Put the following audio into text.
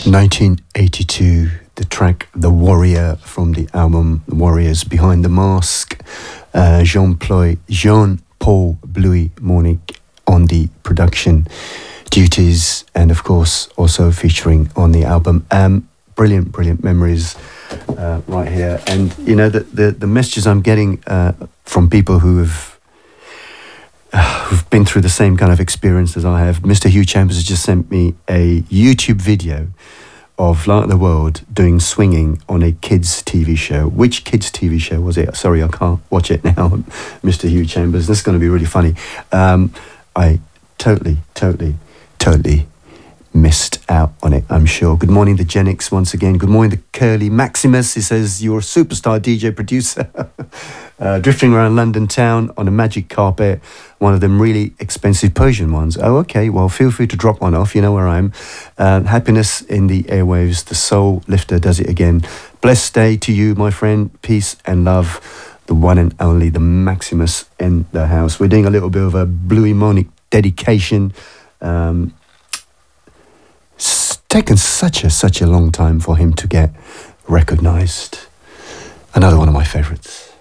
1982, the track The Warrior from the album Warriors Behind the Mask. Jean-Paul Bluey Mornick on the production duties, and of course also featuring on the album. Brilliant memories right here. And you know, the messages I'm getting from people who've been through the same kind of experience as I have. Mr. Hugh Chambers has just sent me a YouTube video of Light of the World doing swinging on a kids' TV show. Which kids' TV show was it? Sorry, I can't watch it now, Mr. Hugh Chambers. This is going to be really funny. I totally missed out on it, I'm sure. Good morning, the Genix once again. Good morning, the Curly Maximus. He says, you're a superstar DJ producer. Drifting around London town on a magic carpet, one of them really expensive Persian ones. Oh, okay, well, feel free to drop one off. You know where I am. Happiness in the airwaves. The soul lifter does it again. Blessed day to you, my friend. Peace and love. The one and only, the Maximus in the house. We're doing a little bit of a Bluey Mornick dedication. It's taken such a long time for him to get recognised. Another one of my favourites.